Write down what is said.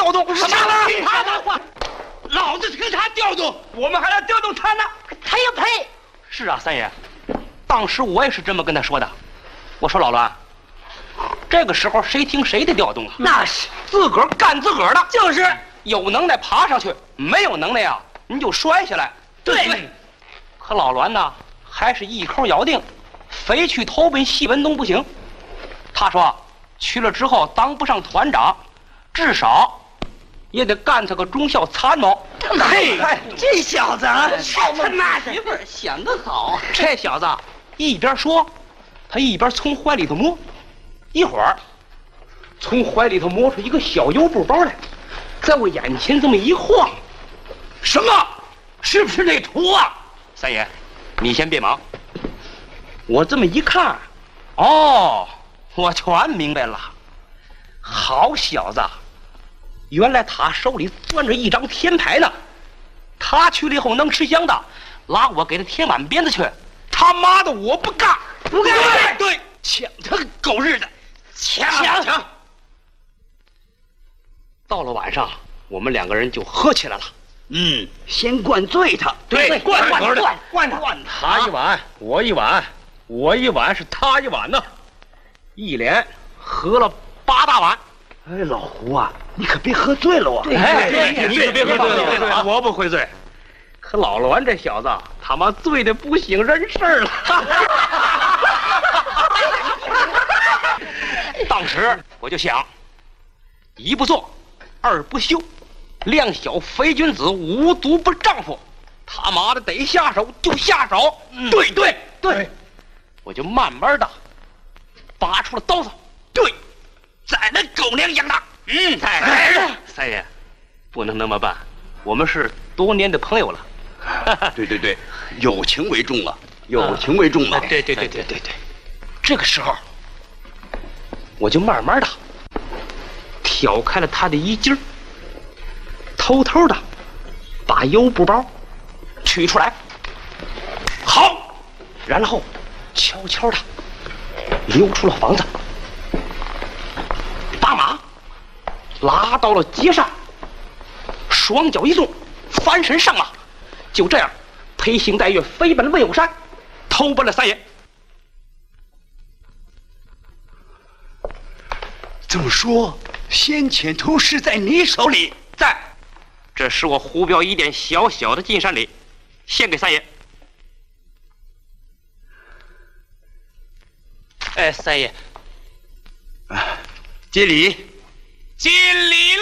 调动。 什么？听他的话，老子听他调动，我们还要调动他呢。 他也配？ 是啊，三爷，当时我也是这么跟他说的。我说老栾，这个时候谁听谁的调动啊？ 那是自个儿干自个儿的， 就是有能耐爬上去，没有能耐呀，你就摔下来。 对。 可老栾呢，还是一口咬定，非去投奔西文东不行。他说去了之后当不上团长，至少也得干他个中校参谋。 嘿，这小子啊， 他那媳妇儿想得好。这小子一边说，他一边从怀里头摸，一会儿从怀里头摸出一个小油布包来，在我眼前这么一晃。 什么？是不是那图啊？ 三爷，你先别忙。我这么一看，哦，我全明白了。好小子，原来他手里攥着一张天牌呢。他去了以后能吃香的，拉我给他添碗鞭子去。他妈的，我不干， 不干！ 对，抢他个狗日的，抢！ 到了晚上，我们两个人就喝起来了。 先灌醉他。 对，灌他。 他一碗，我一碗，我一碗是他一碗呢，一连喝了8大碗。 哎，老胡啊，你可别喝醉了啊！ 对，你可别喝醉了，我不会醉。可老栾这小子他妈醉得不省人事了。当时我就想，一不做，二不休，两小非君子，无毒不丈夫。他妈的得下手就下手。 对， 我就慢慢的拔出了刀子。 对，在那狗娘养的。 三爷，不能那么办，我们是多年的朋友了。 对，友情为重了，友情为重了。 对。这个时候，我就慢慢的挑开了他的衣襟，偷偷的把油布包取出来。好，然后悄悄的溜出了房子，把马拉到了街上，双脚一纵，翻身上马，就这样披星戴月飞奔魏武山，投奔了三爷。 这么说，先前图是在你手里？ 在，这是我胡彪一点小小的进山礼，献给三爷。三爷， 接礼。 尽礼了。